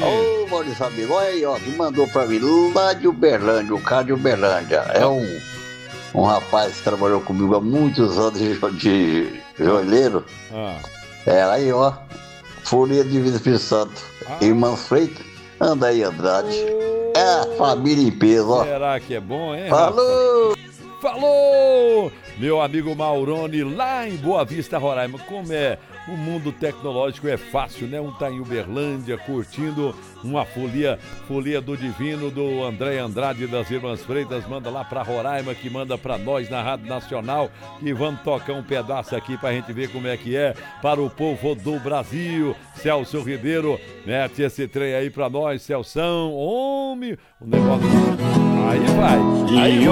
Ô, Maurício amigo, olha aí, ó, que mandou pra mim lá de Uberlândia, o cara de Uberlândia. É um rapaz que trabalhou comigo há muitos anos de joalheiro. É, aí, ó, Folia de Vida Espírito Santo. Irmãs Freitas, anda aí, Andrade. É a família em peso, ó. Será que é bom, hein, Falou! Rafa? Falou! Meu amigo Maurone, lá em Boa Vista, Roraima. Como é? O mundo tecnológico é fácil, né? Um tá em Uberlândia, curtindo uma folia do Divino, do André Andrade das Irmãs Freitas. Manda lá pra Roraima, que manda pra nós na Rádio Nacional. E vamos tocar um pedaço aqui pra gente ver como é que é para o povo do Brasil. Celso Ribeiro, mete esse trem aí pra nós, Celção. Homem, o negócio... Aí vai. Aí,